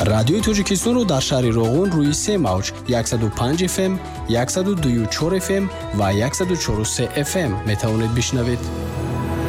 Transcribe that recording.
радиои Тоҷикистонро дар шаҳри Роғун рӯи 3 мавҷ 105 FM, 102.4 FM ва 104.3 FM метавонед бишнавед.